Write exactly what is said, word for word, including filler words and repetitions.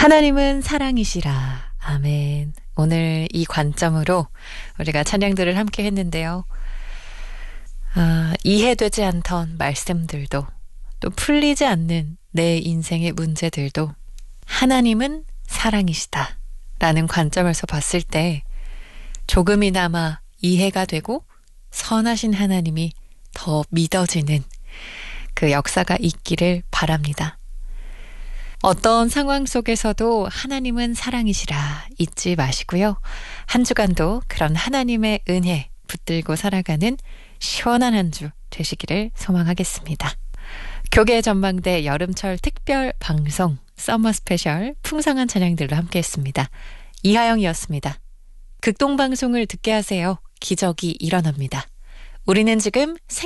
하나님은 사랑이시라. 아멘. 오늘 이 관점으로 우리가 찬양들을 함께 했는데요. 아, 이해되지 않던 말씀들도 또 풀리지 않는 내 인생의 문제들도 하나님은 사랑이시다 라는 관점에서 봤을 때 조금이나마 이해가 되고 선하신 하나님이 더 믿어지는 그 역사가 있기를 바랍니다. 어떤 상황 속에서도 하나님은 사랑이시라 잊지 마시고요. 한 주간도 그런 하나님의 은혜 붙들고 살아가는 시원한 한 주 되시기를 소망하겠습니다. 교계 전망대 여름철 특별 방송 서머 스페셜 풍성한 찬양들로 함께했습니다. 이하영이었습니다. 극동방송을 듣게 하세요. 기적이 일어납니다. 우리는 지금 생